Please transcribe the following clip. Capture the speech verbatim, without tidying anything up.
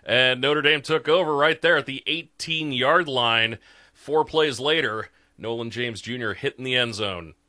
And Notre Dame took over right there at the eighteen-yard line. Four plays later, Nolan James Junior hit in the end zone.